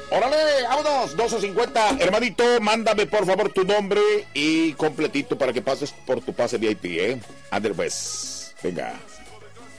Órale, vámonos, 12:50. Hermanito, mándame por favor tu nombre y completito para que pases por tu pase VIP, ¿eh? Ándale pues, venga.